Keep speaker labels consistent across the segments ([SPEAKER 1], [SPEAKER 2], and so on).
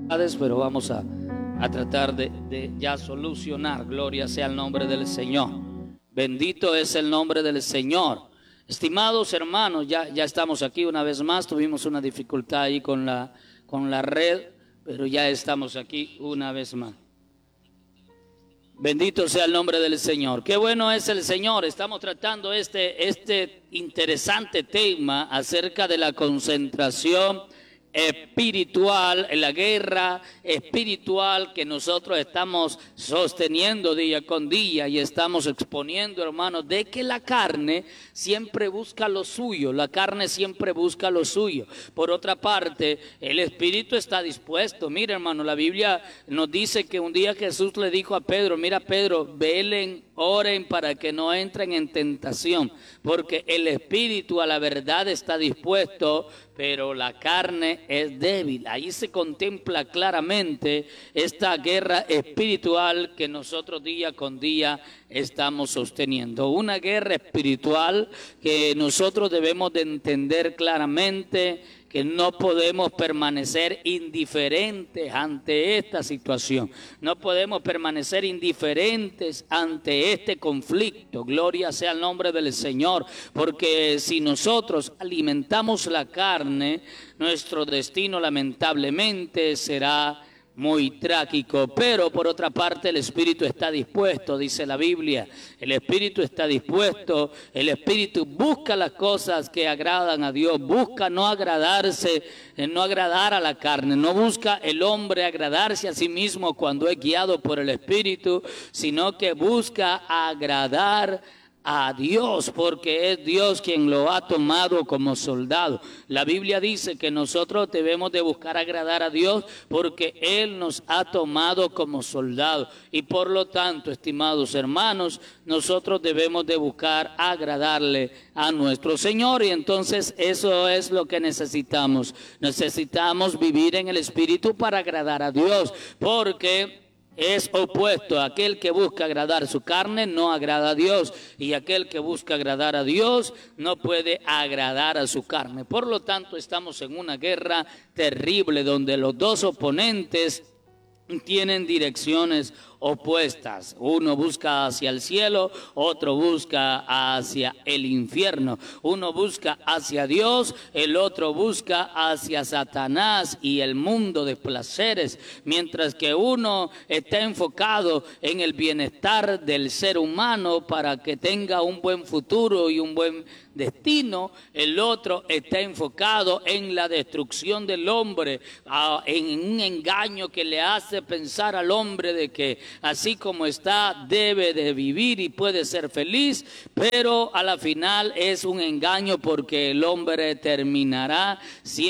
[SPEAKER 1] pero vamos a tratar de ya solucionar. Gloria sea el nombre del Señor. Bendito es el nombre del Señor. Estimados hermanos, ya estamos aquí una vez más. Tuvimos una dificultad ahí con la red, pero ya estamos aquí una vez más. Bendito sea el nombre del Señor. Qué bueno es el Señor. Estamos tratando este interesante tema acerca de la concentración espiritual, en la guerra espiritual que nosotros estamos sosteniendo día con día y estamos exponiendo, hermanos, de que la carne siempre busca lo suyo, la carne siempre busca lo suyo. Por otra parte, el espíritu está dispuesto. Mira, hermano, la Biblia nos dice que un día Jesús le dijo a Pedro: mira, Pedro, velen, oren para que no entren en tentación, porque el espíritu a la verdad está dispuesto, pero la carne es débil. Ahí se contempla claramente esta guerra espiritual que nosotros día con día estamos sosteniendo. Una guerra espiritual que nosotros debemos de entender claramente, que no podemos permanecer indiferentes ante esta situación. No podemos permanecer indiferentes ante este conflicto. Gloria sea el nombre del Señor, porque si nosotros alimentamos la carne, nuestro destino lamentablemente será muy trágico. Pero por otra parte el espíritu está dispuesto, dice la Biblia. El espíritu está dispuesto, el espíritu busca las cosas que agradan a Dios, busca no agradarse, no agradar a la carne, no busca el hombre agradarse a sí mismo cuando es guiado por el espíritu, sino que busca agradar a Dios, porque es Dios quien lo ha tomado como soldado. La Biblia dice que nosotros debemos de buscar agradar a Dios porque Él nos ha tomado como soldado, y por lo tanto, estimados hermanos, nosotros debemos de buscar agradarle a nuestro Señor. Y entonces eso es lo que necesitamos. Necesitamos vivir en el Espíritu para agradar a Dios, porque es opuesto. Aquel que busca agradar su carne no agrada a Dios, y aquel que busca agradar a Dios no puede agradar a su carne. Por lo tanto, estamos en una guerra terrible donde los dos oponentes tienen direcciones opuestas. Uno busca hacia el cielo, otro busca hacia el infierno. Uno busca hacia Dios, el otro busca hacia Satanás y el mundo de placeres. Mientras que uno está enfocado en el bienestar del ser humano para que tenga un buen futuro y un buen destino, el otro está enfocado en la destrucción del hombre, en un engaño que le hace pensar al hombre de que así como está debe de vivir y puede ser feliz, pero a la final es un engaño, porque el hombre terminará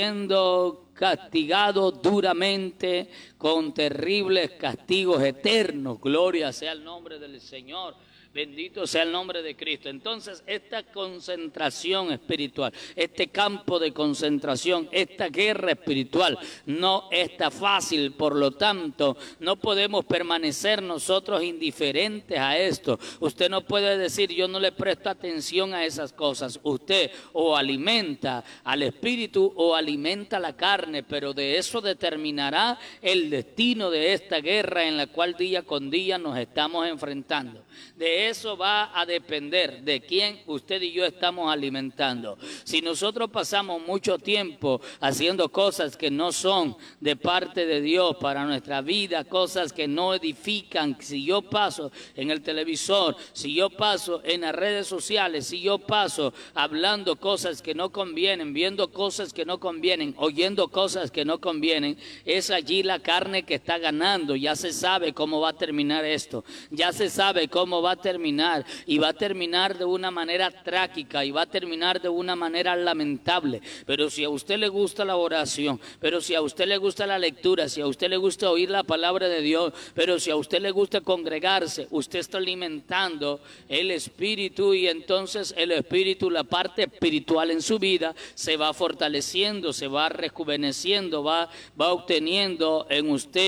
[SPEAKER 1] siendo castigado duramente con terribles castigos eternos. Gloria sea el nombre del Señor. Bendito sea el nombre de Cristo. Entonces, esta concentración espiritual, este campo de concentración, esta guerra espiritual no está fácil. Por lo tanto, no podemos permanecer nosotros indiferentes a esto. Usted no puede decir: yo no le presto atención a esas cosas. Usted o alimenta al espíritu o alimenta la carne, pero de eso determinará el destino de esta guerra en la cual día con día nos estamos enfrentando. De eso va a depender de quién usted y yo estamos alimentando. Si nosotros pasamos mucho tiempo haciendo cosas que no son de parte de Dios para nuestra vida, cosas que no edifican, si yo paso en el televisor, si yo paso en las redes sociales, si yo paso hablando cosas que no convienen, viendo cosas que no convienen, oyendo cosas que no convienen, es allí la carne que está ganando. Ya se sabe cómo va a terminar esto, ya se sabe cómo va a terminar, y va a terminar de una manera trágica, y va a terminar de una manera lamentable. Pero si a usted le gusta la oración, pero si a usted le gusta la lectura, si a usted le gusta oír la palabra de Dios, pero si a usted le gusta congregarse, usted está alimentando el espíritu, y entonces el espíritu, la parte espiritual en su vida, se va fortaleciendo, se va rejuveneciendo, va obteniendo en usted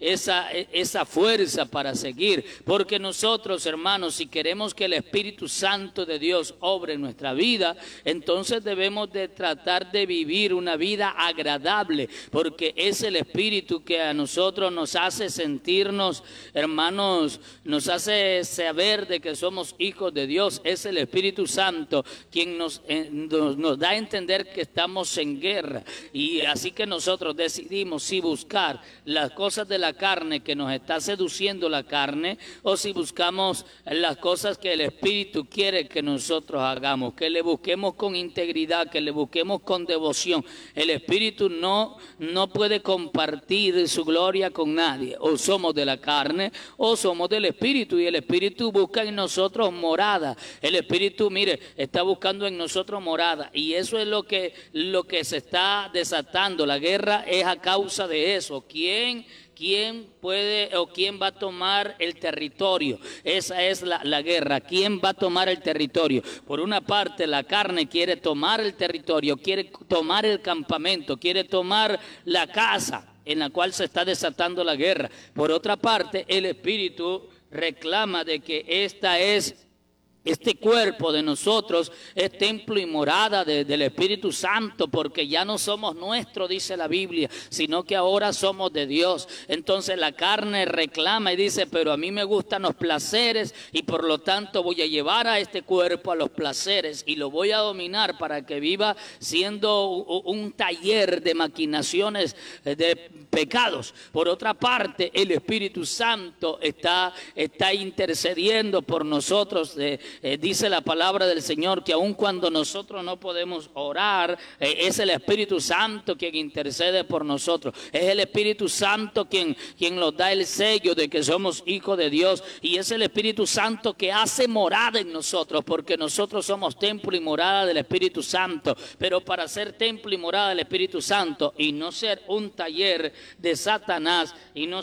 [SPEAKER 1] esa fuerza para seguir. Porque nosotros, hermanos, si queremos que el Espíritu Santo de Dios obre en nuestra vida, entonces debemos de tratar de vivir una vida agradable, porque es el Espíritu que a nosotros nos hace sentirnos, hermanos, nos hace saber de que somos hijos de Dios. Es el Espíritu Santo quien nos da a entender que estamos en guerra, y así que nosotros decidimos si buscar las cosas de la carne que nos está seduciendo la carne, o si buscamos las cosas que el Espíritu quiere que nosotros hagamos, que le busquemos con integridad, que le busquemos con devoción. El Espíritu no puede compartir su gloria con nadie. O somos de la carne o somos del Espíritu, y el Espíritu busca en nosotros morada. El Espíritu, mire, está buscando en nosotros morada, y eso es lo que se está desatando. La guerra es a causa de eso. ¿Quién puede o quién va a tomar el territorio? Esa es la guerra. ¿Quién va a tomar el territorio? Por una parte, la carne quiere tomar el territorio, quiere tomar el campamento, quiere tomar la casa en la cual se está desatando la guerra. Por otra parte, el Espíritu reclama de que este cuerpo de nosotros es templo y morada del Espíritu Santo, porque ya no somos nuestros, dice la Biblia, sino que ahora somos de Dios. Entonces la carne reclama y dice: pero a mí me gustan los placeres, y por lo tanto voy a llevar a este cuerpo a los placeres y lo voy a dominar para que viva siendo un taller de maquinaciones, de pecados. Por otra parte, el Espíritu Santo está intercediendo por nosotros. Dice la palabra del Señor que aun cuando nosotros no podemos orar, es el Espíritu Santo quien intercede por nosotros. Es el Espíritu Santo quien nos da el sello de que somos hijos de Dios, y es el Espíritu Santo que hace morada en nosotros, porque nosotros somos templo y morada del Espíritu Santo. Pero para ser templo y morada del Espíritu Santo y no ser un taller de Satanás,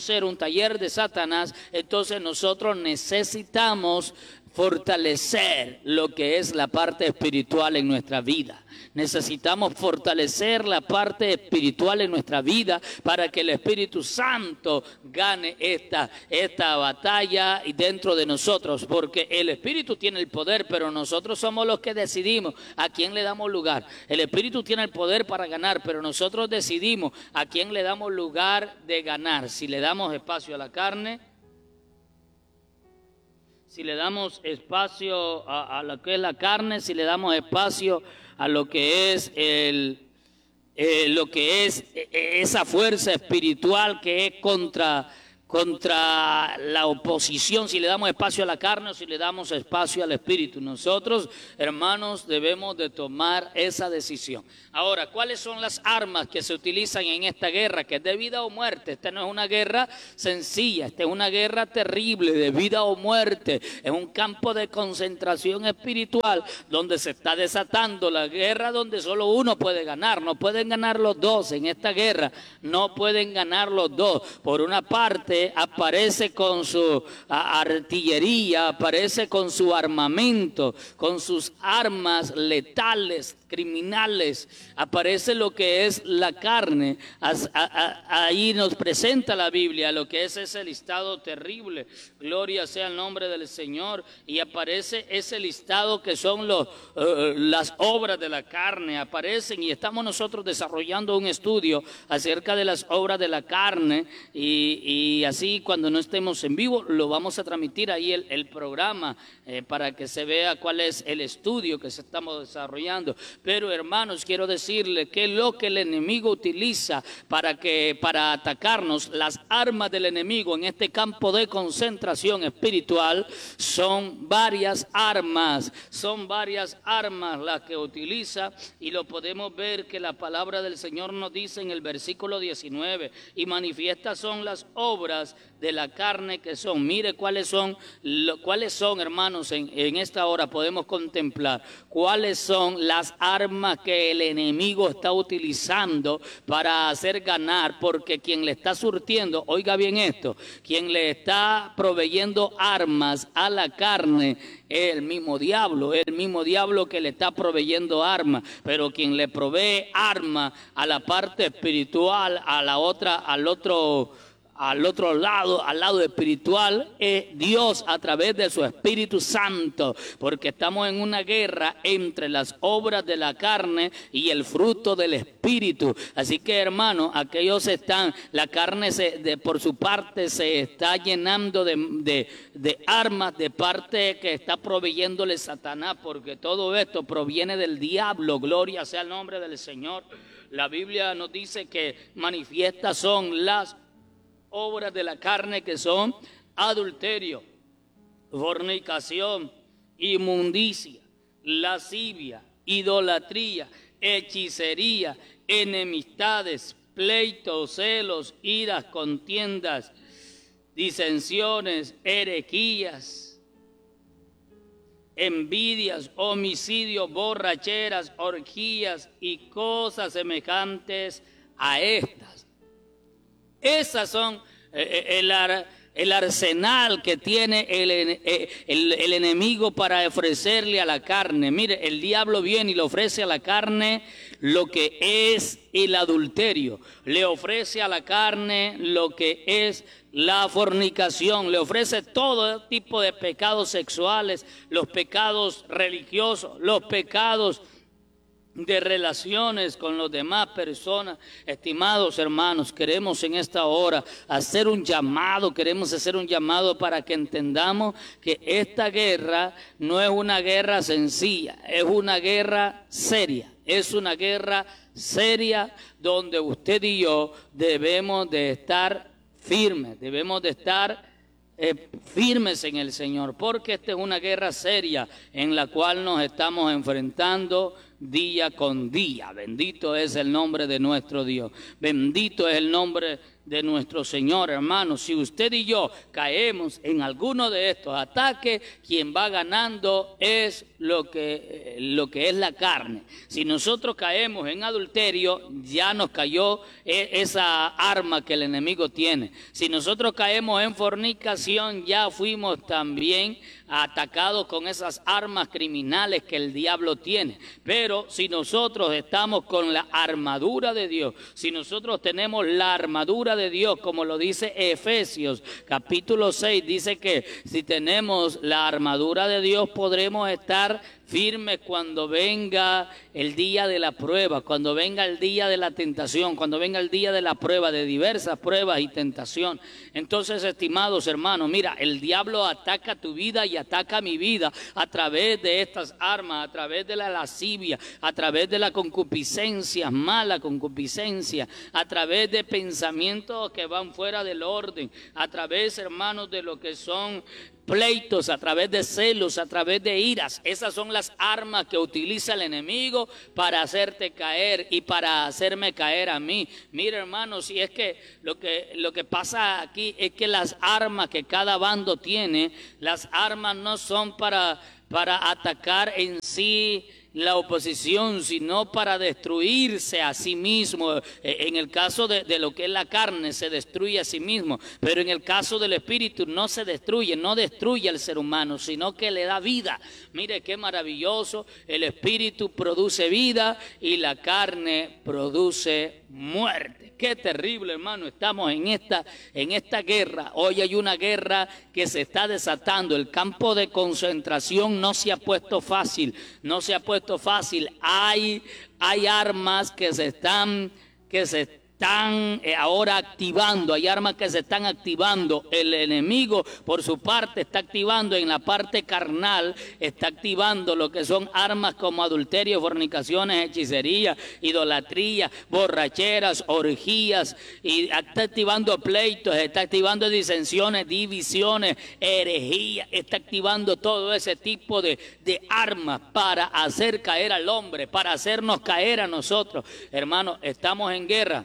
[SPEAKER 1] entonces nosotros necesitamos fortalecer lo que es la parte espiritual en nuestra vida. Necesitamos fortalecer la parte espiritual en nuestra vida para que el Espíritu Santo gane esta batalla dentro de nosotros, porque el Espíritu tiene el poder, pero nosotros somos los que decidimos a quién le damos lugar. El Espíritu tiene el poder para ganar, pero nosotros decidimos a quién le damos lugar de ganar. Si le damos espacio a la carne, si le damos espacio a lo que es la carne, si le damos espacio a lo que es esa fuerza espiritual que es contra la oposición, si le damos espacio a la carne o si le damos espacio al Espíritu. Nosotros, hermanos, debemos de tomar esa decisión. Ahora, ¿cuáles son las armas que se utilizan en esta guerra, que es de vida o muerte? Esta no es una guerra sencilla, esta es una guerra terrible de vida o muerte. Es un campo de concentración espiritual donde se está desatando la guerra, donde solo uno puede ganar. No pueden ganar los dos en esta guerra, no pueden ganar los dos. Por una parte, aparece con su artillería, aparece con su armamento, con sus armas letales, criminales, aparece lo que es la carne. Ahí nos presenta la Biblia lo que es ese listado terrible, gloria sea el nombre del Señor, y aparece ese listado que son las obras de la carne, aparecen, y estamos nosotros desarrollando un estudio acerca de las obras de la carne, y así cuando no estemos en vivo lo vamos a transmitir ahí el programa para que se vea cuál es el estudio que se estamos desarrollando. Pero hermanos, quiero decirle que lo que el enemigo utiliza para atacarnos, las armas del enemigo en este campo de concentración espiritual son varias armas las que utiliza, y lo podemos ver que la palabra del Señor nos dice en el versículo 19: y manifiestas son las obras de la carne que son. Mire cuáles son, hermanos, en esta hora podemos contemplar cuáles son las armas que el enemigo está utilizando para hacer ganar, porque quien le está surtiendo, oiga bien esto, quien le está proveyendo armas a la carne es el mismo diablo que le está proveyendo armas, pero quien le provee armas a la parte espiritual, al otro al otro lado, al lado espiritual, es Dios a través de su Espíritu Santo, porque estamos en una guerra entre las obras de la carne y el fruto del Espíritu. Así que, hermano, la carne por su parte se está llenando de armas de parte que está proveyéndole Satanás, porque todo esto proviene del diablo. Gloria sea el nombre del Señor. La Biblia nos dice que manifiestas son las obras de la carne, que son adulterio, fornicación, inmundicia, lascivia, idolatría, hechicería, enemistades, pleitos, celos, iras, contiendas, disensiones, herejías, envidias, homicidios, borracheras, orgías y cosas semejantes a estas. Esas son el arsenal que tiene el enemigo para ofrecerle a la carne. Mire, el diablo viene y le ofrece a la carne lo que es el adulterio. Le ofrece a la carne lo que es la fornicación. Le ofrece todo tipo de pecados sexuales, los pecados religiosos, los pecados de relaciones con las demás personas. Estimados hermanos, queremos en esta hora hacer un llamado, para que entendamos que esta guerra no es una guerra sencilla, es una guerra seria. Es una guerra seria donde usted y yo debemos de estar firmes, firmes en el Señor, porque esta es una guerra seria en la cual nos estamos enfrentando día con día. Bendito es el nombre de nuestro Dios, bendito es el nombre de nuestro Señor. Hermanos, si usted y yo caemos en alguno de estos ataques, quien va ganando es lo que es la carne. Si nosotros caemos en adulterio, ya nos cayó esa arma que el enemigo tiene. Si nosotros caemos en fornicación, ya fuimos también atacados con esas armas criminales que el diablo tiene. Pero si nosotros estamos con la armadura de Dios, si nosotros tenemos la armadura de Dios, como lo dice Efesios capítulo 6, dice que si tenemos la armadura de Dios podremos estar firmes cuando venga el día de la prueba, cuando venga el día de la tentación, cuando venga el día de la prueba, de diversas pruebas y tentación. Entonces, estimados hermanos, mira, el diablo ataca tu vida y ataca mi vida a través de estas armas, a través de la lascivia, a través de la concupiscencia, mala concupiscencia, a través de pensamientos que van fuera del orden, a través, hermanos, de lo que son pleitos, a través de celos, a través de iras. Esas son las armas que utiliza el enemigo para hacerte caer y para hacerme caer a mí. Mira, hermanos, si es que lo que pasa aquí es que las armas que cada bando tiene, las armas no son para atacar en sí la oposición, sino para destruirse a sí mismo. En el caso de lo que es la carne, se destruye a sí mismo, pero en el caso del espíritu no se destruye, no destruye al ser humano, sino que le da vida. Mire qué maravilloso, el espíritu produce vida y la carne produce muerte. Qué terrible, hermano, estamos en esta guerra. Hoy hay una guerra que se está desatando. El campo de concentración no se ha puesto fácil, Hay armas que se están ahora activando, hay armas que se están activando. El enemigo por su parte está activando en la parte carnal, está activando lo que son armas como adulterio, fornicaciones, hechicería, idolatría, borracheras, orgías, y está activando pleitos, está activando disensiones, divisiones, herejías, está activando todo ese tipo de armas para hacer caer al hombre, para hacernos caer a nosotros. Hermanos, estamos en guerra.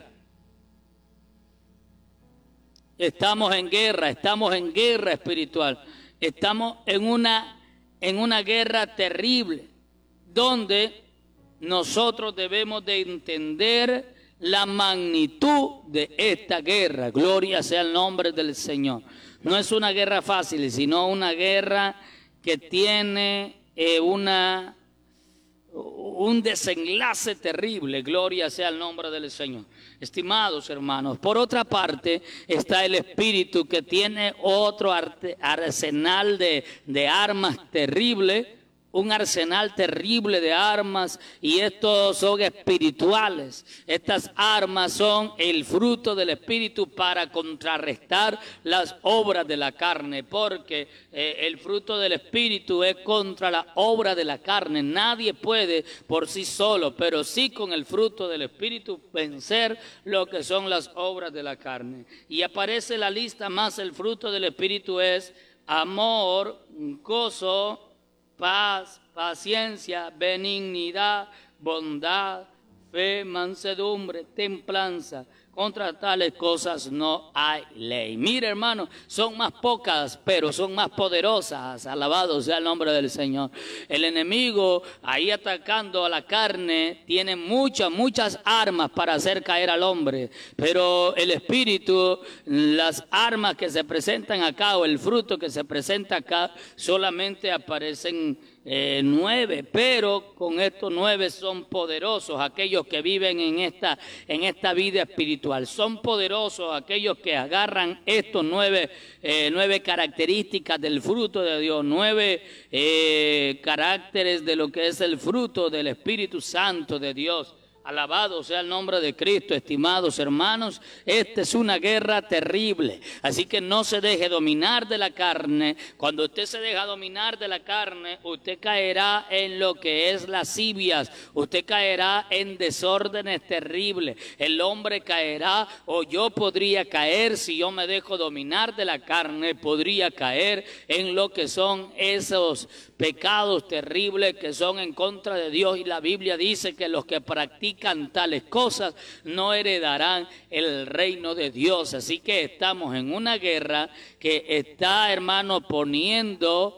[SPEAKER 1] Estamos en guerra espiritual. Estamos en una guerra terrible, donde nosotros debemos de entender la magnitud de esta guerra. Gloria sea el nombre del Señor. No es una guerra fácil, sino una guerra que tiene un desenlace terrible. Gloria sea el nombre del Señor. Estimados hermanos, por otra parte está el espíritu que tiene otro arsenal de armas terrible, un arsenal terrible de armas, y estos son espirituales. Estas armas son el fruto del espíritu para contrarrestar las obras de la carne, porque el fruto del espíritu es contra la obra de la carne. Nadie puede por sí solo, pero sí con el fruto del espíritu vencer lo que son las obras de la carne. Y aparece la lista más: el fruto del espíritu es amor, gozo, paz, paciencia, benignidad, bondad, fe, mansedumbre, templanza. Contra tales cosas no hay ley. Mire, hermano, son más pocas, pero son más poderosas. Alabado sea el nombre del Señor. El enemigo, ahí atacando a la carne, tiene muchas armas para hacer caer al hombre. Pero el espíritu, las armas que se presentan acá, o el fruto que se presenta acá, solamente aparecen 9, pero con estos 9 son poderosos aquellos que viven en esta vida espiritual. Son poderosos aquellos que agarran estos 9 características del fruto de Dios, 9 caracteres de lo que es el fruto del Espíritu Santo de Dios. Alabado sea el nombre de Cristo, estimados hermanos. Esta es una guerra terrible, así que no se deje dominar de la carne. Cuando usted se deja dominar de la carne, usted caerá en lo que es lascivias, usted caerá en desórdenes terribles. El hombre caerá, o yo podría caer, si yo me dejo dominar de la carne, podría caer en lo que son esos pecados terribles que son en contra de Dios. Y la Biblia dice que los que practican tales cosas no heredarán el reino de Dios. Así que estamos en una guerra que está, hermano, poniendo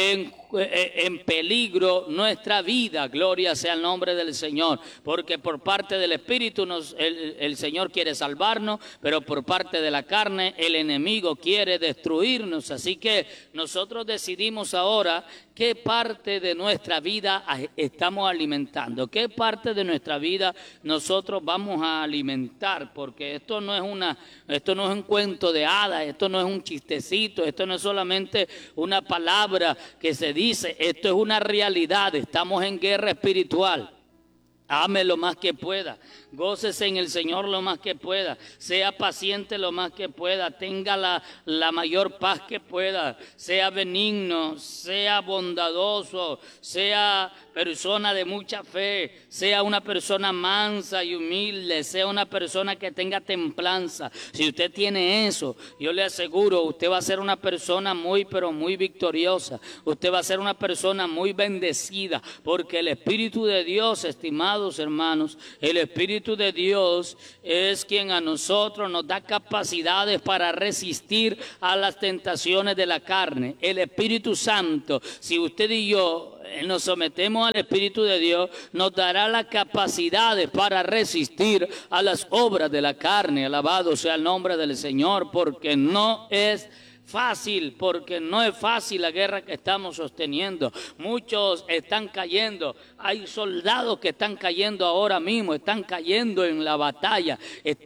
[SPEAKER 1] en peligro nuestra vida. Gloria sea el nombre del Señor, porque por parte del Espíritu el Señor quiere salvarnos, pero por parte de la carne el enemigo quiere destruirnos. Así que nosotros decidimos ahora qué parte de nuestra vida estamos alimentando, qué parte de nuestra vida nosotros vamos a alimentar, porque esto no es un cuento de hadas, esto no es un chistecito, esto no es solamente una palabra que se dice, esto es una realidad. Estamos en guerra espiritual. Ame lo más que pueda, gócese en el Señor lo más que pueda, sea paciente lo más que pueda, tenga la mayor paz que pueda, sea benigno, sea bondadoso, sea persona de mucha fe, sea una persona mansa y humilde, sea una persona que tenga templanza. Si usted tiene eso, yo le aseguro, usted va a ser una persona pero muy victoriosa, usted va a ser una persona muy bendecida, porque el Espíritu de Dios, estimado hermanos, el Espíritu de Dios es quien a nosotros nos da capacidades para resistir a las tentaciones de la carne. El Espíritu Santo, si usted y yo nos sometemos al Espíritu de Dios, nos dará las capacidades para resistir a las obras de la carne. Alabado sea el nombre del Señor, porque no es fácil, la guerra que estamos sosteniendo. Muchos están cayendo, hay soldados que están cayendo ahora mismo, están cayendo en la batalla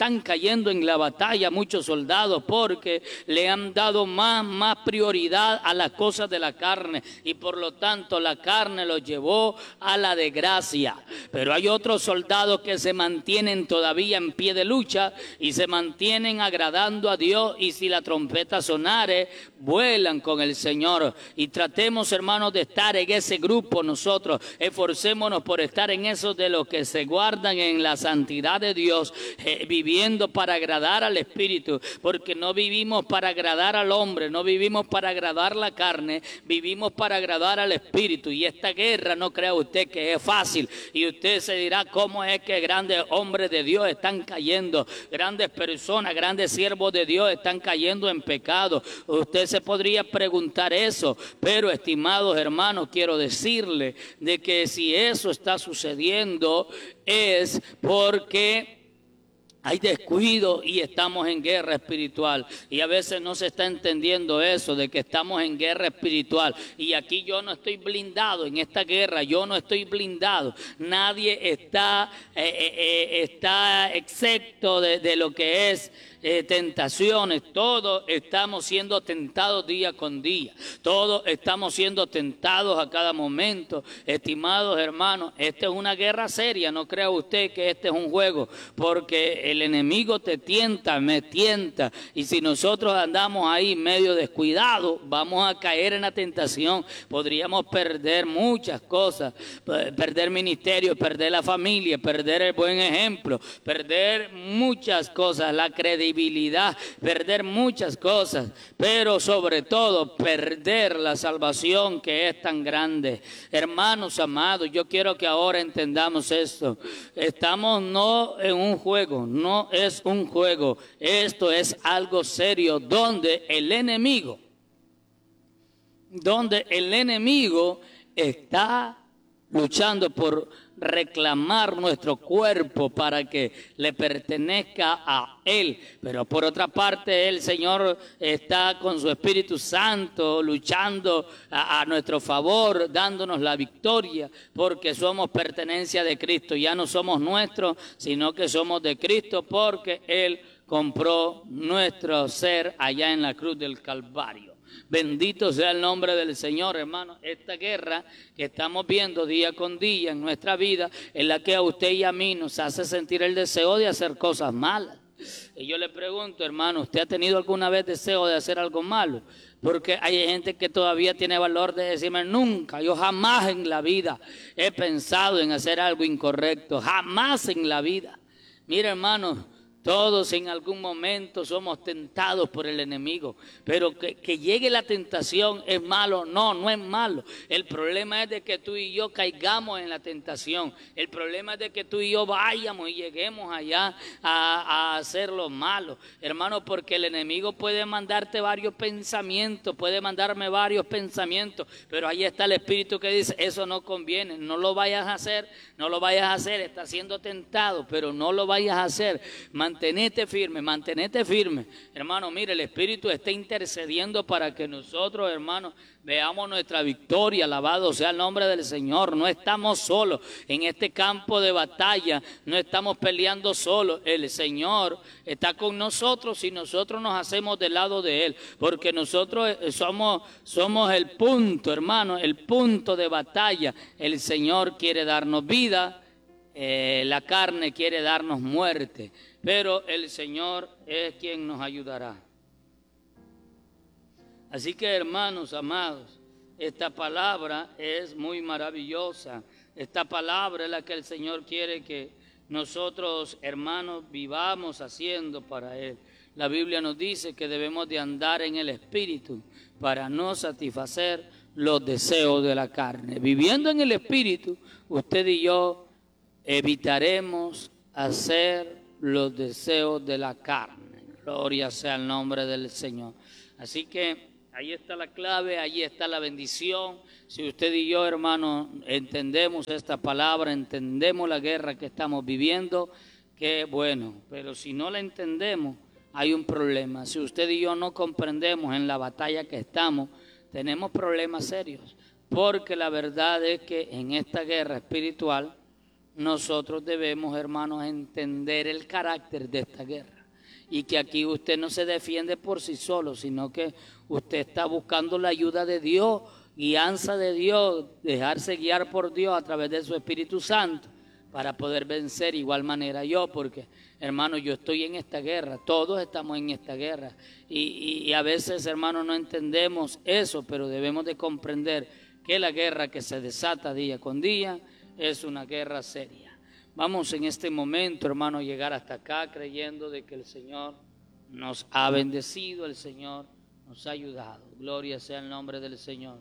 [SPEAKER 1] muchos soldados, porque le han dado más prioridad a las cosas de la carne, y por lo tanto la carne los llevó a la desgracia. Pero hay otros soldados que se mantienen todavía en pie de lucha y se mantienen agradando a Dios, y si la trompeta sonare, vuelan con el Señor. Y tratemos, hermanos, de estar en ese grupo. Nosotros esforcémonos por estar en esos de los que se guardan en la santidad de Dios, viviendo para agradar al Espíritu, porque no vivimos para agradar al hombre, no vivimos para agradar la carne, vivimos para agradar al Espíritu. Y esta guerra, no crea usted que es fácil, y usted se dirá, ¿cómo es que grandes hombres de Dios están cayendo? Grandes personas, grandes siervos de Dios están cayendo en pecado. Usted se podría preguntar eso, pero estimados hermanos, quiero decirle de que si eso está sucediendo es porque Hay descuido y estamos en guerra espiritual. Y a veces no se está entendiendo eso, de que estamos en guerra espiritual. Y aquí yo no estoy blindado en esta guerra, yo no estoy blindado. Nadie está excepto de lo que es tentaciones. Todos estamos siendo tentados día con día. Todos estamos siendo tentados a cada momento. Estimados hermanos, esta es una guerra seria. No crea usted que este es un juego, porque el enemigo te tienta, me tienta. Y si nosotros andamos ahí medio descuidados, vamos a caer en la tentación. Podríamos perder muchas cosas, perder ministerio, perder la familia, perder el buen ejemplo, perder muchas cosas, la credibilidad, perder muchas cosas, pero sobre todo perder la salvación que es tan grande. Hermanos amados, yo quiero que ahora entendamos esto. Estamos no en un juego, no es un juego, esto es algo serio, donde el enemigo está luchando por reclamar nuestro cuerpo para que le pertenezca a Él. Pero por otra parte, el Señor está con su Espíritu Santo luchando a nuestro favor, dándonos la victoria, porque somos pertenencia de Cristo. Ya no somos nuestros, sino que somos de Cristo, porque Él compró nuestro ser allá en la cruz del Calvario. Bendito sea el nombre del Señor, hermano. Esta guerra que estamos viendo día con día en nuestra vida, es la que a usted y a mí nos hace sentir el deseo de hacer cosas malas. Y yo le pregunto, hermano, ¿usted ha tenido alguna vez deseo de hacer algo malo? Porque hay gente que todavía tiene valor de decirme, nunca, yo jamás en la vida he pensado en hacer algo incorrecto, jamás en la vida. Mira, hermano, todos en algún momento somos tentados por el enemigo, pero que llegue la tentación es malo. No, no es malo. El problema es de que tú y yo caigamos en la tentación. El problema es de que tú y yo vayamos y lleguemos allá a hacer lo malo. Hermano, porque el enemigo puede mandarte varios pensamientos, puede mandarme varios pensamientos, pero ahí está el Espíritu que dice, eso no conviene, no lo vayas a hacer, no lo vayas a hacer, estás siendo tentado, pero no lo vayas a hacer. Mantenete firme. Hermano, mire, el Espíritu está intercediendo para que nosotros, hermanos, veamos nuestra victoria. Alabado sea el nombre del Señor. No estamos solos en este campo de batalla, no estamos peleando solos. El Señor está con nosotros y nosotros nos hacemos del lado de Él, porque nosotros somos el punto, hermano, el punto de batalla. El Señor quiere darnos vida, la carne quiere darnos muerte, pero el Señor es quien nos ayudará. Así que, hermanos amados, esta palabra es muy maravillosa. Esta palabra es la que el Señor quiere que nosotros, hermanos, vivamos haciendo para Él. La Biblia nos dice que debemos de andar en el Espíritu para no satisfacer los deseos de la carne. Viviendo en el Espíritu, usted y yo evitaremos hacer los deseos de la carne. Gloria sea el nombre del Señor. Así que ahí está la clave, ahí está la bendición. Si usted y yo, hermano, entendemos esta palabra, entendemos la guerra que estamos viviendo, qué bueno. Pero si no la entendemos, hay un problema. Si usted y yo no comprendemos en la batalla que estamos, tenemos problemas serios. Porque la verdad es que en esta guerra espiritual, nosotros debemos, hermanos, entender el carácter de esta guerra. Y que aquí usted no se defiende por sí solo, sino que usted está buscando la ayuda de Dios, guianza de Dios, dejarse guiar por Dios a través de su Espíritu Santo para poder vencer igual manera yo, porque, hermano, yo estoy en esta guerra, todos estamos en esta guerra. Y a veces, hermano, no entendemos eso, pero debemos de comprender que la guerra que se desata día con día es una guerra seria. Vamos en este momento, hermano, a llegar hasta acá creyendo de que el Señor nos ha bendecido, el Señor nos ha ayudado. Gloria sea el nombre del Señor.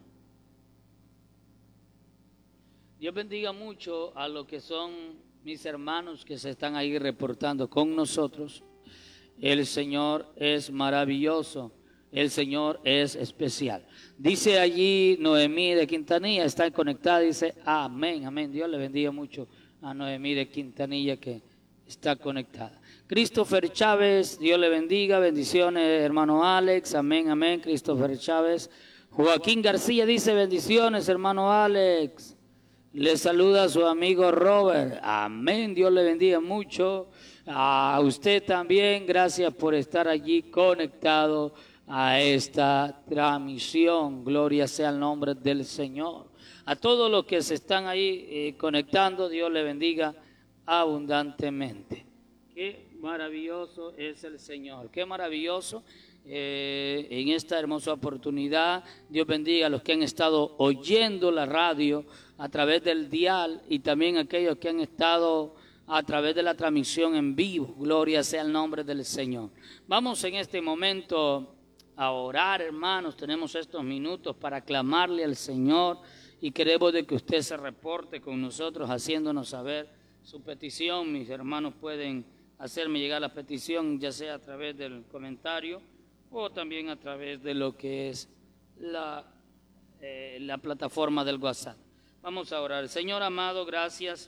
[SPEAKER 1] Dios bendiga mucho a los que son mis hermanos que se están ahí reportando con nosotros. El Señor es maravilloso. El Señor es especial. Dice allí Noemí de Quintanilla, está conectada, dice amén, amén. Dios le bendiga mucho a Noemí de Quintanilla que está conectada. Christopher Chávez, Dios le bendiga, bendiciones hermano Alex, amén, amén, Christopher Chávez. Joaquín García dice bendiciones hermano Alex. Le saluda a su amigo Robert, amén, Dios le bendiga mucho. A usted también, gracias por estar allí conectado a esta transmisión, gloria sea el nombre del Señor. A todos los que se están ahí conectando, Dios le bendiga abundantemente. Qué maravilloso es el Señor, qué maravilloso en esta hermosa oportunidad. Dios bendiga a los que han estado oyendo la radio a través del dial y también aquellos que han estado a través de la transmisión en vivo. Gloria sea el nombre del Señor. Vamos en este momento a orar, hermanos. Tenemos estos minutos para clamarle al Señor y queremos de que usted se reporte con nosotros haciéndonos saber su petición. Mis hermanos pueden hacerme llegar la petición ya sea a través del comentario o también a través de lo que es la plataforma del WhatsApp. Vamos a orar. Señor amado, gracias.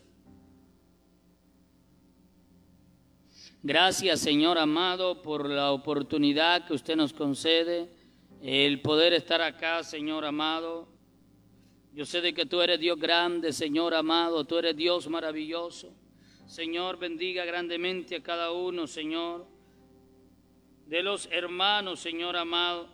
[SPEAKER 1] Gracias, Señor amado, por la oportunidad que usted nos concede, el poder estar acá, Señor amado. Yo sé de que tú eres Dios grande, Señor amado, tú eres Dios maravilloso. Señor, bendiga grandemente a cada uno, Señor, de los hermanos, Señor amado,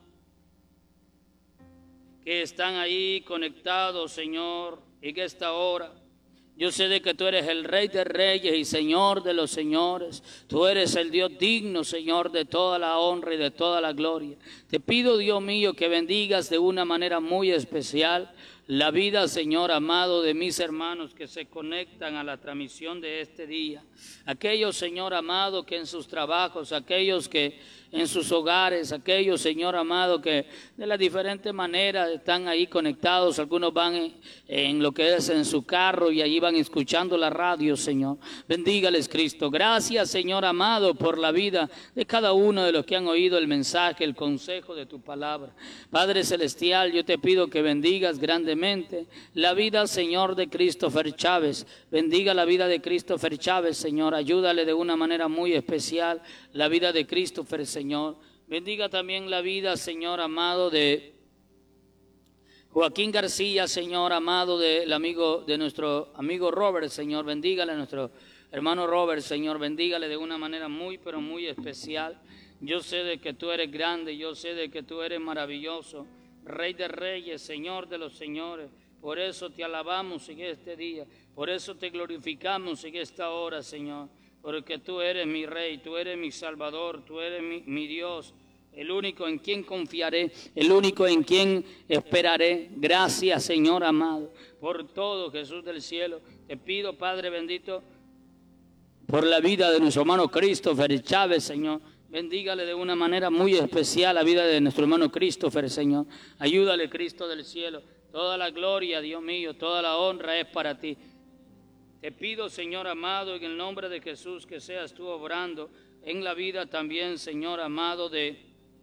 [SPEAKER 1] que están ahí conectados, Señor, en esta hora. Yo sé de que tú eres el Rey de Reyes y Señor de los señores. Tú eres el Dios digno, Señor, de toda la honra y de toda la gloria. Te pido, Dios mío, que bendigas de una manera muy especial la vida, Señor amado, de mis hermanos que se conectan a la transmisión de este día. Aquellos, Señor amado, que en sus trabajos, aquellos que en sus hogares, aquellos, Señor amado, que de las diferentes maneras están ahí conectados. Algunos van en lo que es en su carro y allí van escuchando la radio, Señor. Bendígales, Cristo. Gracias, Señor amado, por la vida de cada uno de los que han oído el mensaje, el consejo de tu palabra. Padre Celestial, yo te pido que bendigas grandemente la vida, Señor, de Christopher Chávez. Bendiga la vida de Christopher Chávez, Señor. Ayúdale de una manera muy especial la vida de Christopher, Señor. Bendiga también la vida, Señor amado, de Joaquín García, Señor amado, de nuestro amigo Robert, Señor. Bendígale a nuestro hermano Robert, Señor. Bendígale de una manera muy, pero muy especial. Yo sé de que tú eres grande, yo sé de que tú eres maravilloso, Rey de Reyes, Señor de los señores. Por eso te alabamos en este día, por eso te glorificamos en esta hora, Señor. Porque tú eres mi Rey, tú eres mi Salvador, tú eres mi Dios, el único en quien confiaré, el único en quien esperaré. Gracias, Señor amado, por todo, Jesús del cielo. Te pido, Padre bendito, por la vida de nuestro hermano Christopher Chávez, Señor. Bendígale de una manera muy especial la vida de nuestro hermano Christopher, Señor. Ayúdale, Cristo del cielo. Toda la gloria, Dios mío, toda la honra es para ti. Te pido, Señor amado, en el nombre de Jesús, que seas tú obrando en la vida también, Señor amado, de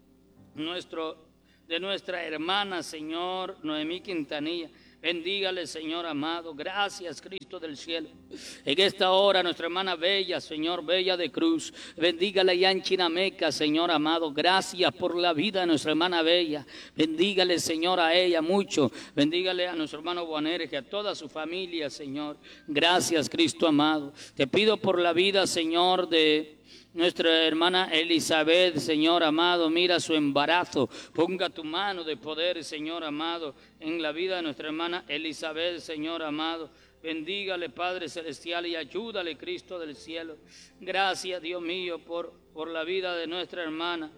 [SPEAKER 1] nuestra hermana, Señor, Noemí Quintanilla. Bendígale, Señor amado. Gracias, Cristo del cielo. En esta hora, nuestra hermana Bella, Señor, Bella de Cruz. Bendígale ya en Chinameca, Señor amado. Gracias por la vida de nuestra hermana Bella. Bendígale, Señor, a ella mucho. Bendígale a nuestro hermano Boanerges, a toda su familia, Señor. Gracias, Cristo amado. Te pido por la vida, Señor, de nuestra hermana Elizabeth, Señor amado, mira su embarazo. Ponga tu mano de poder, Señor amado, en la vida de nuestra hermana Elizabeth, Señor amado. Bendígale, Padre Celestial, y ayúdale, Cristo del cielo. Gracias, Dios mío, por la vida de nuestra hermana.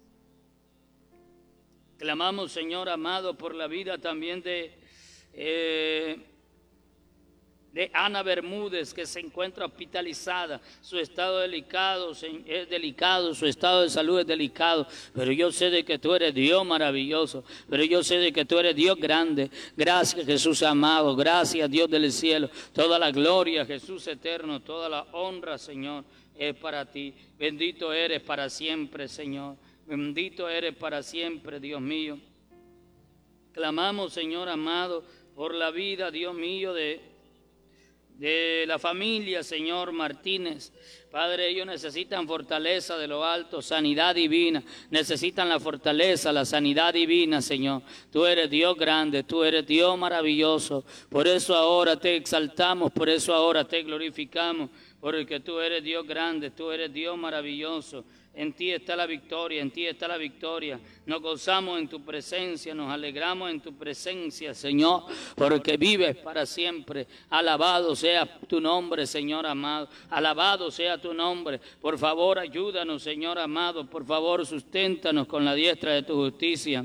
[SPEAKER 1] Clamamos, Señor amado, por la vida también de Ana Bermúdez, que se encuentra hospitalizada. Su estado es delicado, su estado de salud es delicado, pero yo sé de que tú eres Dios maravilloso, pero yo sé de que tú eres Dios grande. Gracias, Jesús amado, gracias, Dios del cielo. Toda la gloria, Jesús eterno, toda la honra, Señor, es para ti. Bendito eres para siempre, Señor. Bendito eres para siempre, Dios mío. Clamamos, Señor amado, por la vida, Dios mío, de de la familia, Señor Martínez. Padre, ellos necesitan fortaleza de lo alto, sanidad divina, necesitan la fortaleza, la sanidad divina, Señor. Tú eres Dios grande, tú eres Dios maravilloso, por eso ahora te exaltamos, por eso ahora te glorificamos, porque tú eres Dios grande, tú eres Dios maravilloso. En ti está la victoria, en ti está la victoria. Nos gozamos en tu presencia, nos alegramos en tu presencia, Señor, porque vives para siempre. Alabado sea tu nombre, Señor amado. Alabado sea tu nombre. Por favor, ayúdanos, Señor amado. Por favor, susténtanos con la diestra de tu justicia.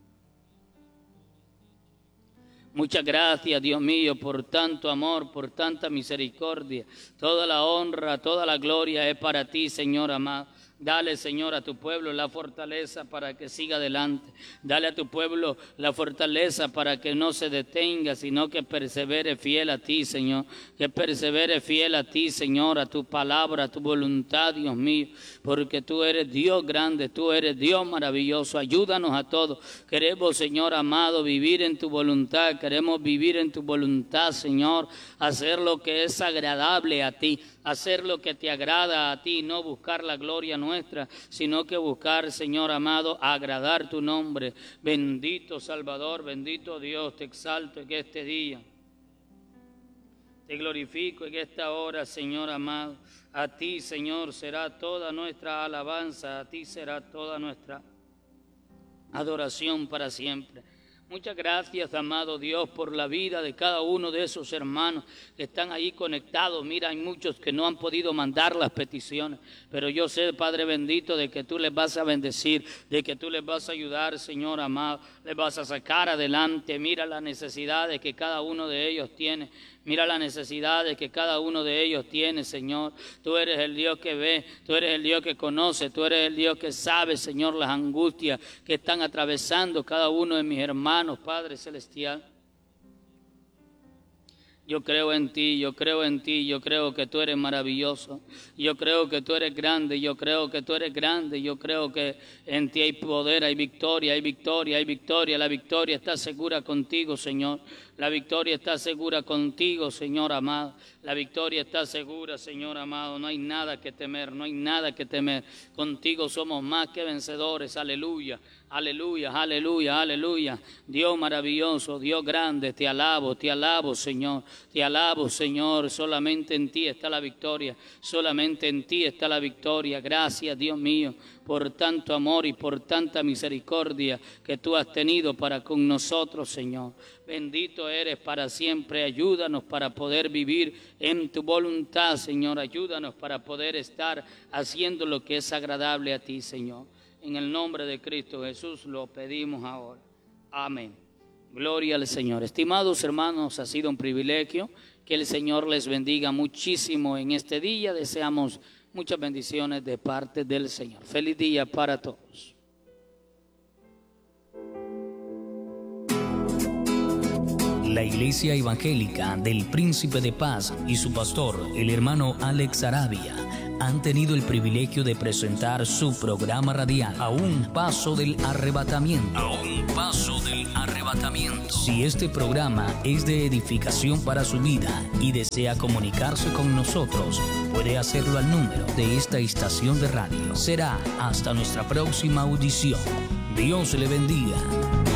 [SPEAKER 1] Muchas gracias, Dios mío, por tanto amor, por tanta misericordia. Toda la honra, toda la gloria es para ti, Señor amado. Dale, Señor, a tu pueblo la fortaleza para que siga adelante. Dale a tu pueblo la fortaleza para que no se detenga, sino que persevere fiel a ti, Señor. Que persevere fiel a ti, Señor, a tu palabra, a tu voluntad, Dios mío. Porque tú eres Dios grande, tú eres Dios maravilloso. Ayúdanos a todos. Queremos, Señor amado, vivir en tu voluntad. Queremos vivir en tu voluntad, Señor. Hacer lo que es agradable a ti. Hacer lo que te agrada a ti, no buscar la gloria nuestra, sino que buscar, Señor amado, agradar tu nombre. Bendito Salvador, bendito Dios, te exalto en este día. Te glorifico en esta hora, Señor amado. A ti, Señor, será toda nuestra alabanza, a ti será toda nuestra adoración para siempre. Muchas gracias, amado Dios, por la vida de cada uno de esos hermanos que están ahí conectados. Mira, hay muchos que no han podido mandar las peticiones, pero yo sé, Padre bendito, de que tú les vas a bendecir, de que tú les vas a ayudar, Señor amado, les vas a sacar adelante. Mira las necesidades que cada uno de ellos tiene. Mira las necesidades que cada uno de ellos tiene, Señor. Tú eres el Dios que ve, tú eres el Dios que conoce, tú eres el Dios que sabe, Señor, las angustias que están atravesando cada uno de mis hermanos, Padre Celestial. Yo creo en ti, yo creo en ti, yo creo que tú eres maravilloso, yo creo que tú eres grande, yo creo que tú eres grande, yo creo que en ti hay poder, hay victoria, hay victoria, hay victoria. La victoria está segura contigo, Señor. La victoria está segura contigo, Señor amado. La victoria está segura, Señor amado. No hay nada que temer, no hay nada que temer. Contigo somos más que vencedores. Aleluya, aleluya, aleluya, aleluya. Dios maravilloso, Dios grande, te alabo, Señor. Te alabo, Señor. Solamente en ti está la victoria. Solamente en ti está la victoria. Gracias, Dios mío, por tanto amor y por tanta misericordia que tú has tenido para con nosotros, Señor. Bendito eres para siempre. Ayúdanos para poder vivir en tu voluntad, Señor. Ayúdanos para poder estar haciendo lo que es agradable a ti, Señor. En el nombre de Cristo Jesús lo pedimos ahora. Amén. Gloria al Señor. Estimados hermanos, ha sido un privilegio. Que el Señor les bendiga muchísimo en este día. Deseamos muchas bendiciones de parte del Señor. Feliz día para todos.
[SPEAKER 2] La Iglesia Evangélica del Príncipe de Paz y su pastor, el hermano Alex Arabia, han tenido el privilegio de presentar su programa radial A un Paso del Arrebatamiento. A un Paso del Arrebatamiento. Si este programa es de edificación para su vida y desea comunicarse con nosotros, puede hacerlo al número de esta estación de radio. Será hasta nuestra próxima audición. Dios le bendiga.